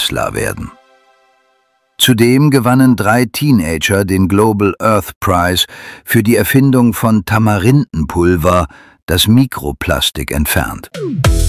Tesla werden. Zudem gewannen 3 Teenager den Global Earth Prize für die Erfindung von Tamarindenpulver, das Mikroplastik entfernt.